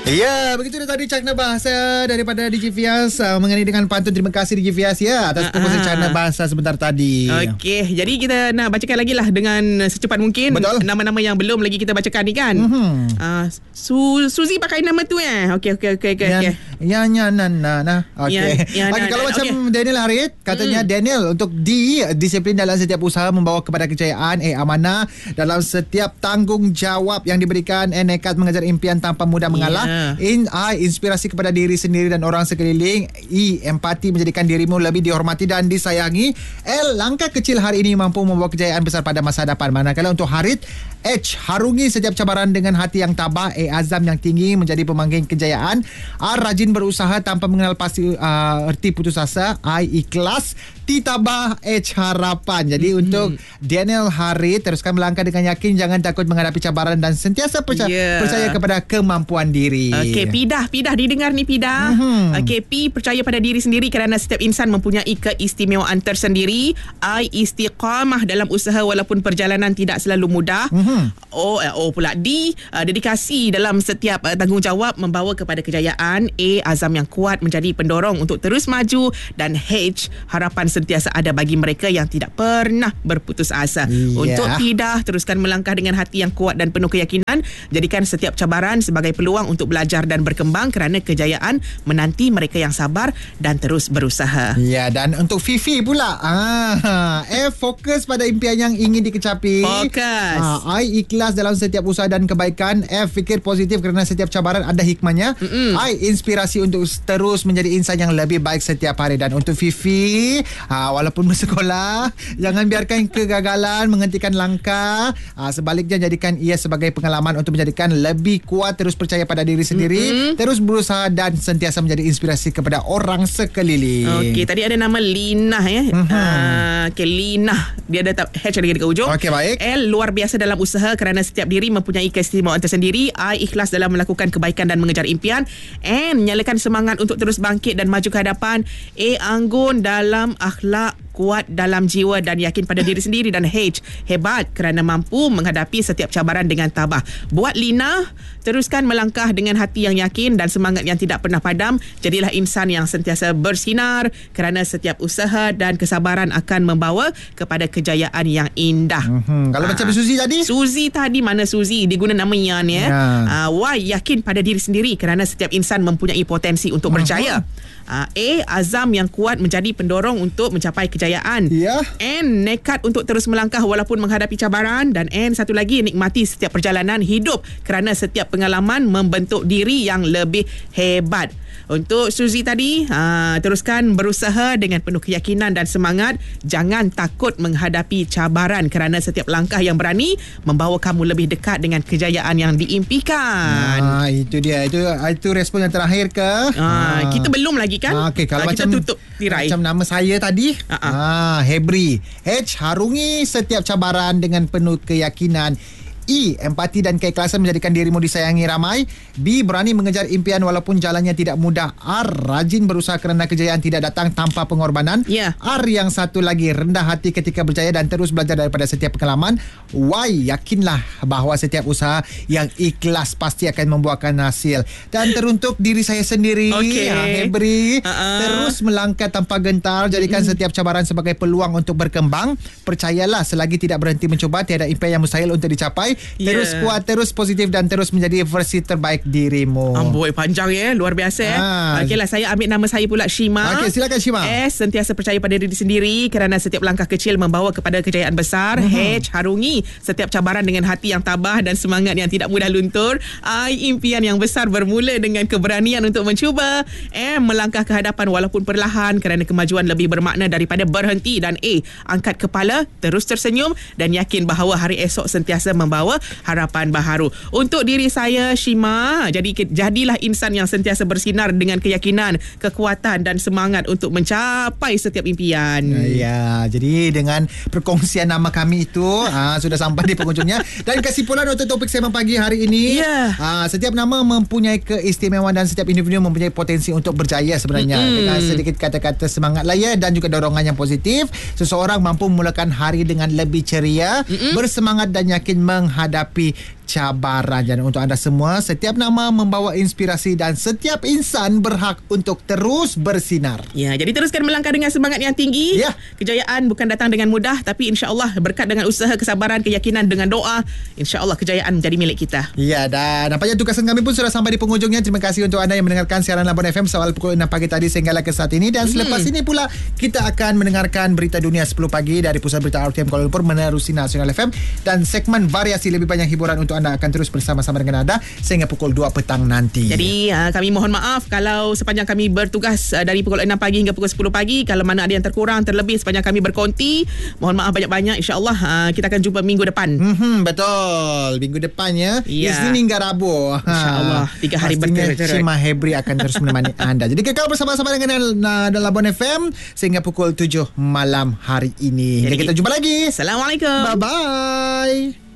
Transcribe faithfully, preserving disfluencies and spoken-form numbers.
Ya, begitu tadi cakna bahasa daripada D J Fias uh, mengenai dengan pantun. Terima kasih D J Fias ya atas promosi cakna bahasa sebentar tadi. Okey, jadi kita nak bacakan lagi lah dengan secepat mungkin. Betul. Nama-nama yang belum lagi kita bacakan ni kan. Mm-hmm. Uh, Su Suzy pakai nama tu eh. Okey okey okey okey. Ya, ya, ya, na, na, na. Okey. Ya, ya, Okey, na, kalau na, macam okay. Daniel Harit, katanya mm. Daniel untuk D, disiplin dalam setiap usaha membawa kepada kejayaan. E, amanah dalam setiap tanggungjawab yang diberikan. E, nekat mengejar impian tanpa mudah mengalah. Yeah. In, I, inspirasi kepada diri sendiri dan orang sekeliling. E, empati menjadikan dirimu lebih dihormati dan disayangi. L, langkah kecil hari ini mampu membawa kejayaan besar pada masa depan. Manakala untuk Harit, H, harungi setiap cabaran dengan hati yang tabah. E, azam yang tinggi menjadi pemanggil kejayaan. R, rajin berusaha tanpa mengenal pasti uh, erti putus asa. I, ikhlas. T, tabah. H, harapan. Jadi mm-hmm. untuk Daniel Harit, teruskan melangkah dengan yakin, jangan takut menghadapi cabaran dan sentiasa percaya, yeah. percaya kepada kemampuan diri. Okey, Pidah, Pidah didengar ni Pidah. Mm-hmm. Okey, P, percaya pada diri sendiri kerana setiap insan mempunyai keistimewaan tersendiri. I, istiqamah dalam usaha walaupun perjalanan tidak selalu mudah. Mm-hmm. O, uh, O pula D, uh, dedikasi dalam setiap uh, tanggungjawab membawa kepada kejayaan. A, azam yang kuat menjadi pendorong untuk terus maju. Dan H, harapan sentiasa ada bagi mereka yang tidak pernah berputus asa. Yeah. Untuk Pidah, teruskan melangkah dengan hati yang kuat dan penuh keyakinan. Jadikan setiap cabaran sebagai peluang untuk belajar dan berkembang kerana kejayaan menanti mereka yang sabar dan terus berusaha. Ya, dan untuk Fifi pula, ah, F, fokus pada impian yang ingin dikecapi. Fokus. Ah, I, ikhlas dalam setiap usaha dan kebaikan. F, fikir positif kerana setiap cabaran ada hikmahnya. Mm-mm. I, inspirasi untuk terus menjadi insan yang lebih baik setiap hari. Dan untuk Fifi, ah, walaupun bersekolah, jangan biarkan kegagalan menghentikan langkah. Ah, sebaliknya, jadikan ia sebagai pengalaman untuk menjadikan lebih kuat, terus percaya pada diri sendiri, mm-hmm. terus berusaha dan sentiasa menjadi inspirasi kepada orang sekeliling. Okey, tadi ada nama Lina ya. Mm-hmm. Uh, okay, Lina. Dia ada H lagi dekat ujung. Okey, baik. L, luar biasa dalam usaha kerana setiap diri mempunyai keistimewaan tersendiri. I, ikhlas dalam melakukan kebaikan dan mengejar impian. N, nyalakan semangat untuk terus bangkit dan maju ke hadapan. A, anggun dalam akhlak, kuat dalam jiwa dan yakin pada diri sendiri. Dan H, hebat kerana mampu menghadapi setiap cabaran dengan tabah. Buat Lina, teruskan melangkah dengan hati yang yakin dan semangat yang tidak pernah padam. Jadilah insan yang sentiasa bersinar kerana setiap usaha dan kesabaran akan membawa kepada kejayaan yang indah. Mm-hmm. Kalau ha. macam Suzy tadi? Suzy tadi, mana Suzy? Diguna nama Yan ya. Yeah. Uh, Y, yakin pada diri sendiri kerana setiap insan mempunyai potensi untuk mm-hmm. berjaya. Uh, A, azam yang kuat menjadi pendorong untuk mencapai kejayaan. Yeah. N, nekat untuk terus melangkah walaupun menghadapi cabaran. Dan N, satu lagi, nikmati setiap perjalanan hidup kerana setiap pengalaman membentuk diri yang lebih hebat. Untuk Suzy tadi, uh, teruskan berusaha dengan penuh keyakinan dan semangat. Jangan takut menghadapi cabaran kerana setiap langkah yang berani membawa kamu lebih dekat dengan kejayaan yang diimpikan. Ah, itu dia. Itu itu respon yang terakhir ke? Ah, ah. Kita belum lagi kan? Ah, okay, kalau ah, macam, kita tutup tirai. Macam nama saya tadi, uh-uh. ah, Hebri. H, harungi setiap cabaran dengan penuh keyakinan. E, empati dan keikhlasan menjadikan dirimu disayangi ramai. B, berani mengejar impian walaupun jalannya tidak mudah. R, rajin berusaha kerana kejayaan tidak datang tanpa pengorbanan. Yeah. R, yang satu lagi, rendah hati ketika berjaya dan terus belajar daripada setiap pengalaman. Y, yakinlah bahawa setiap usaha yang ikhlas pasti akan membuahkan hasil. Dan teruntuk diri saya sendiri, okay. ha, Hebri, uh-uh. terus melangkah tanpa gentar. Jadikan mm-hmm. setiap cabaran sebagai peluang untuk berkembang. Percayalah, selagi tidak berhenti mencuba, tiada impian yang mustahil untuk dicapai. Terus yeah. kuat, terus positif dan terus menjadi versi terbaik dirimu. Amboi, panjang ya, luar biasa ya. Ah. Okeylah, saya ambil nama saya pula, Shima. Okey, silakan Shima. S, sentiasa percaya pada diri sendiri kerana setiap langkah kecil membawa kepada kejayaan besar. Mm-hmm. H, harungi setiap cabaran dengan hati yang tabah dan semangat yang tidak mudah luntur. I, impian yang besar bermula dengan keberanian untuk mencuba. M, melangkah ke hadapan walaupun perlahan kerana kemajuan lebih bermakna daripada berhenti. Dan A, angkat kepala, terus tersenyum dan yakin bahawa hari esok sentiasa membawa harapan baharu. Untuk diri saya, Shima, jadi jadilah insan yang sentiasa bersinar dengan keyakinan, kekuatan dan semangat untuk mencapai setiap impian. Ya, jadi dengan perkongsian nama kami itu aa, sudah sampai di penghujungnya. Dan kesimpulan untuk topik Sembang Pagi hari ini, yeah. aa, setiap nama mempunyai keistimewaan dan setiap individu mempunyai potensi untuk berjaya sebenarnya. Mm-hmm. Dengan sedikit kata-kata semangat laya dan juga dorongan yang positif, seseorang mampu memulakan hari dengan lebih ceria, mm-hmm. bersemangat dan yakin menghadapi cabaran. Dan untuk anda semua, setiap nama membawa inspirasi dan setiap insan berhak untuk terus bersinar. Ya, jadi teruskan melangkah dengan semangat yang tinggi. Ya. Kejayaan bukan datang dengan mudah, tapi insya-Allah berkat dengan usaha, kesabaran, keyakinan, dengan doa, insya-Allah kejayaan menjadi milik kita. Ya, dan nampaknya tugasan kami pun sudah sampai di penghujungnya. Terima kasih untuk anda yang mendengarkan siaran Labuan F M awal pukul enam pagi tadi sehinggalah ke saat ini. Dan selepas hmm. ini pula kita akan mendengarkan berita dunia sepuluh pagi dari Pusat Berita R T M Kuala Lumpur menerusi Nasional F M, dan segmen variasi lebih banyak hiburan untuk anda akan terus bersama-sama dengan anda sehingga pukul dua petang nanti. Jadi uh, kami mohon maaf kalau sepanjang kami bertugas uh, dari pukul enam pagi hingga pukul sepuluh pagi, kalau mana ada yang terkurang, terlebih sepanjang kami berkonti, mohon maaf banyak-banyak. InsyaAllah uh, kita akan jumpa minggu depan. Mm-hmm, betul, minggu depannya ya. Isnin hingga Rabu. InsyaAllah tiga hari berturut-turut. Shima Hebri akan terus menemani anda. Jadi kekal bersama-sama dengan uh, Labuan F M sehingga pukul tujuh malam hari ini. Hingga kita jumpa lagi. Assalamualaikum. Bye-bye.